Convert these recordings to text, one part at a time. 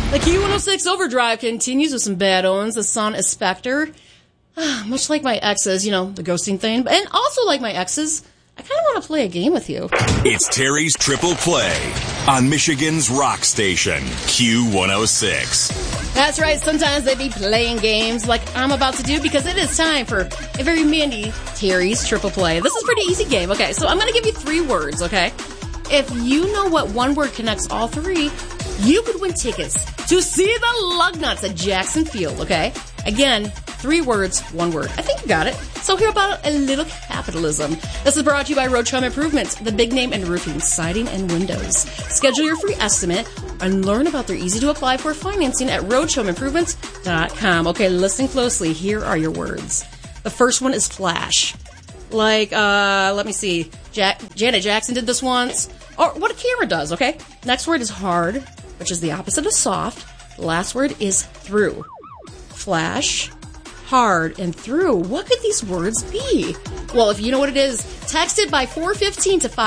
The Q106 Overdrive continues with some bad owns. The Son is Spectre. Much like my exes, the ghosting thing. And also like my exes, I kind of want to play a game with you. It's Terry's Triple Play on Michigan's rock station, Q106. That's right. Sometimes they be playing games like I'm about to do because it is time for a very mandy Terry's Triple Play. This is a pretty easy game. Okay, so I'm going to give you 3 words, okay? If you know what one word connects all 3, you could win tickets to see the Lugnuts at Jackson Field, okay? Again, 3 words, 1 word. I think you got it. So here about a little capitalism. This is brought to you by Roadchum Improvements, the big name in roofing, siding, and windows. Schedule your free estimate and learn about their easy-to-apply for financing at roadchumimprovements.com. Okay, listen closely. Here are your words. The first one is flash. Like, let me see. Janet Jackson did this once. Or what a camera does, okay? Next word is hard, which is the opposite of soft. The last word is through. Flash, hard, and through. What could these words be? Well, if you know what it is, text it by 415 to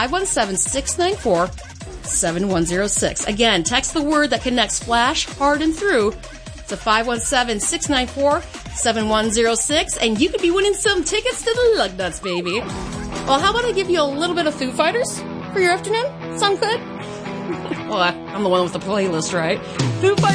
517-694-7106. Again, text the word that connects flash, hard, and through to 517-694-7106, and you could be winning some tickets to the Lugnuts, baby. Well, how about I give you a little bit of Foo Fighters for your afternoon? Sound good? Well, I'm the one with the playlist, right? Foo Fighters.